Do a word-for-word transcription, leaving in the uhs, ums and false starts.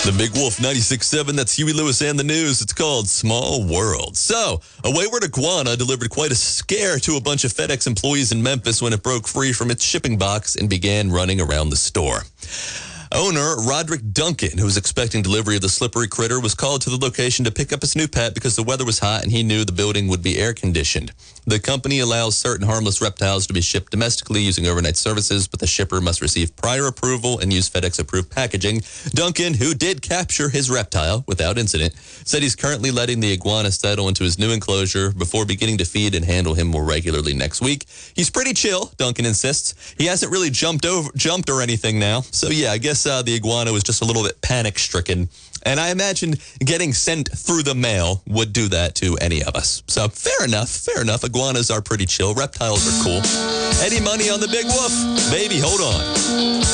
The Big Wolf ninety-six point seven, that's Huey Lewis and the News. It's called Small World. So, a wayward iguana delivered quite a scare to a bunch of FedEx employees in Memphis when it broke free from its shipping box and began running around the store. Owner Roderick Duncan, who was expecting delivery of the slippery critter, was called to the location to pick up his new pet because the weather was hot and he knew the building would be air-conditioned. The company allows certain harmless reptiles to be shipped domestically using overnight services, but the shipper must receive prior approval and use FedEx-approved packaging. Duncan, who did capture his reptile without incident, said he's currently letting the iguana settle into his new enclosure before beginning to feed and handle him more regularly next week. He's pretty chill, Duncan insists. He hasn't really jumped over, jumped or anything now. So yeah, I guess uh, the iguana was just a little bit panic-stricken. And I imagine getting sent through the mail would do that to any of us. So fair enough, fair enough. Iguanas are pretty chill. Reptiles are cool. Eddie Money on the Big Wolf. Baby, hold on.